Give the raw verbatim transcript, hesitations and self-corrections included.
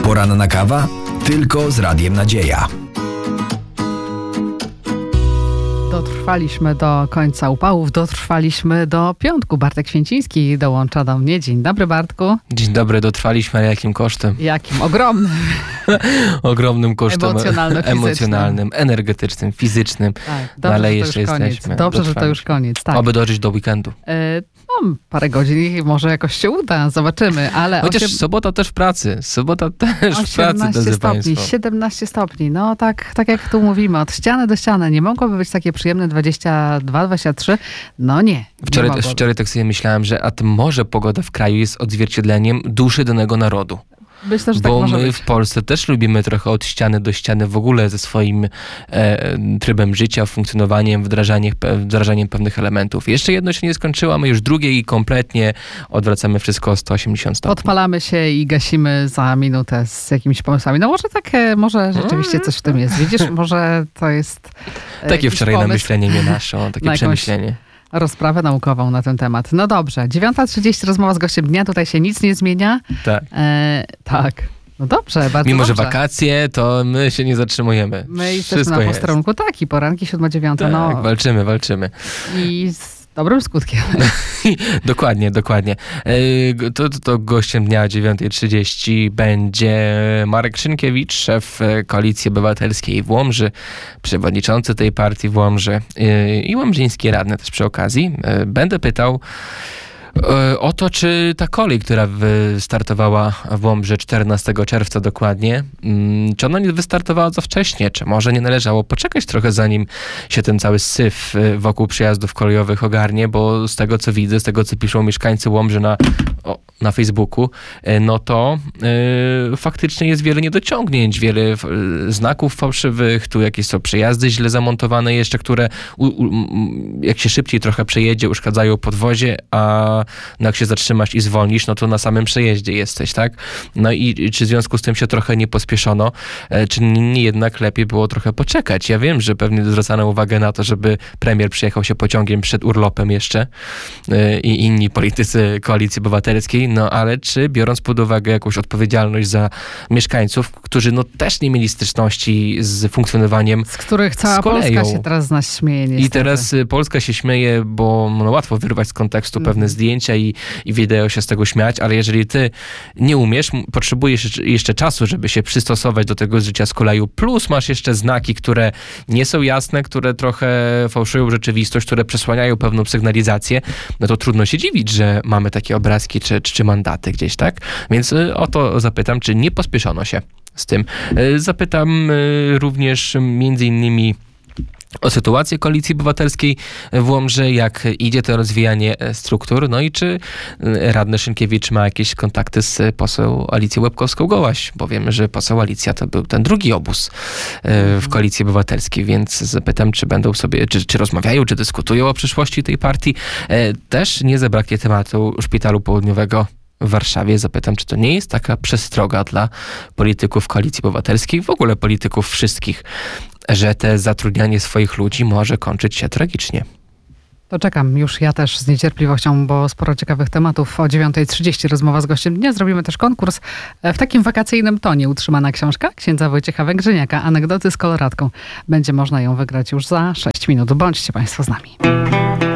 Poranna kawa? Tylko z Radiem Nadzieja. Dotrwaliśmy do końca upałów, dotrwaliśmy do piątku. Bartek Święciński dołącza do mnie. Dzień dobry, Bartku. Dzień dobry, dotrwaliśmy, ale jakim kosztem? Jakim? Ogromnym. Ogromnym kosztem. Emocjonalno-fizycznym. Emocjonalnym, energetycznym, fizycznym. Tak, no, dobrze, ale że jeszcze to już koniec. jesteśmy. Dobrze, że to już koniec. Tak. Oby dożyć do weekendu. E, no, parę godzin i może jakoś się uda, zobaczymy, ale... Chociaż osiem... sobota też w pracy. Sobota też w pracy, drodzy stopni, państwo. siedemnaście stopni. No tak, tak jak tu mówimy, od ściany do ściany. Nie mogłoby być takie przyjemne dwadzieścia dwa, dwadzieścia trzy? No nie. Wczoraj, nie też, wczoraj tak sobie myślałem, że a to może pogoda w kraju jest odzwierciedleniem duszy danego narodu. Myślę, że tak Bo może my być. w Polsce też lubimy trochę od ściany do ściany w ogóle ze swoim e, trybem życia, funkcjonowaniem, wdrażaniem, wdrażaniem pewnych elementów. Jeszcze jedno się nie skończyło, my już drugie i kompletnie odwracamy wszystko o sto osiemdziesiąt stopni. Podpalamy się i gasimy za minutę z jakimiś pomysłami. No może takie, może rzeczywiście coś w tym jest. Widzisz, może to jest e, Takie jakiś wczoraj pomysł namyślenie mnie naszło, takie na jakąś przemyślenie. rozprawę naukową na ten temat. No dobrze, dziewiąta trzydzieści rozmowa z gościem dnia, tutaj się nic nie zmienia. Tak. E, tak. No dobrze, bardzo Mimo, dobrze. że wakacje, to my się nie zatrzymujemy. My jesteśmy Wszystko na jest. posterunku, tak, i poranki siódma, dziewiąta, Tak, no walczymy, walczymy. i z dobrym skutkiem. Dokładnie, dokładnie. E, To, to, to gościem dnia o dziewiąta trzydzieści będzie Marek Szynkiewicz, szef Koalicji Obywatelskiej w Łomży, przewodniczący tej partii w Łomży e, i łomżyński radny też przy okazji. E, Będę pytał e, o to, czy ta kolej, która wystartowała w Łomży czternastego czerwca dokładnie, mm, czy ona nie wystartowała za wcześnie, czy może nie należało poczekać trochę, zanim się ten cały syf e, wokół przejazdów kolejowych ogarnie, bo z tego, co widzę, z tego, co piszą mieszkańcy Łomży na, o, na Facebooku, e, no to e, faktycznie jest wiele niedociągnięć, wiele e, znaków fałszywych, tu jakieś są przejazdy źle zamontowane jeszcze, które u, u, jak się szybciej trochę przejedzie, uszkadzają podwozie, a no jak się zatrzymasz i zwolnisz, no to na samym przejeździe jesteś, tak? No i, i czy w związku z tym się trochę nie pospieszono, e, czy nie jednak lepiej było trochę poczekać? Ja wiem, że pewnie zwracano uwagę na to, żeby premier przyjechał się pociągiem przed urlopem jeszcze e, i inni politycy Koalicji Obywatelskiej, no ale czy biorąc pod uwagę jakąś odpowiedzialność za mieszkańców, którzy no też nie mieli styczności z funkcjonowaniem Z których cała z koleją. Polska się teraz z nas śmieje niestety. I teraz y, Polska się śmieje, bo no, łatwo wyrwać z kontekstu Mhm. pewne zdjęcia i, i wideo się z tego śmiać, ale jeżeli ty nie umiesz, m- potrzebujesz jeszcze- jeszcze czasu, żeby się przystosować do tego życia z koleją, plus masz jeszcze znaki, które nie są jasne, które trochę fałszują rzeczywistość, które przesłaniają pewną sygnalizację, no to trudno się dziwić, że mamy takie obrazki czy, czy, czy mandaty gdzieś, tak? Więc y, o to zapytam, czy nie pospieszono się z tym. Y, Zapytam y, również między innymi o sytuację Koalicji Obywatelskiej w Łomży, jak idzie to rozwijanie struktur, no i czy radny Szynkiewicz ma jakieś kontakty z poseł Alicją Łebkowską-Gołaś, bo wiemy, że poseł Alicja to był ten drugi obóz w Koalicji Obywatelskiej, więc zapytam, czy będą sobie, czy, czy rozmawiają, czy dyskutują o przyszłości tej partii. Też nie zabraknie tematu Szpitalu Południowego w Warszawie. Zapytam, czy to nie jest taka przestroga dla polityków Koalicji Obywatelskiej, w ogóle polityków wszystkich, że te zatrudnianie swoich ludzi może kończyć się tragicznie. To czekam już ja też z niecierpliwością, bo sporo ciekawych tematów. O dziewiąta trzydzieści rozmowa z gościem dnia. Zrobimy też konkurs w takim wakacyjnym tonie. Utrzymana książka księdza Wojciecha Węgrzyniaka, Anegdoty z koloratką. Będzie można ją wygrać już za sześć minut. Bądźcie Państwo z nami.